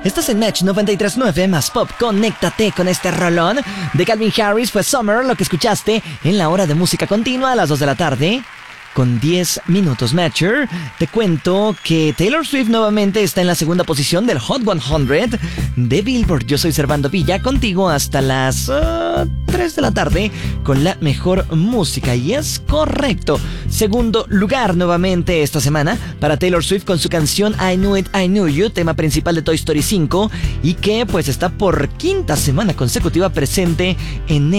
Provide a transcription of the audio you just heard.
Estás en Match 93.9 más pop. Conéctate con este rolón de Calvin Harris. Fue Summer lo que escuchaste en la hora de música continua a las 2 de la tarde. Con 10 minutos, Matcher. Te cuento que Taylor Swift nuevamente está en la segunda posición del Hot 100 de Billboard. Yo soy Servando Villa, contigo hasta las 3 de la tarde con la mejor música. Y es correcto. Segundo lugar nuevamente esta semana para Taylor Swift con su canción I Knew It, I Knew You, tema principal de Toy Story 5, y que pues está por quinta semana consecutiva presente en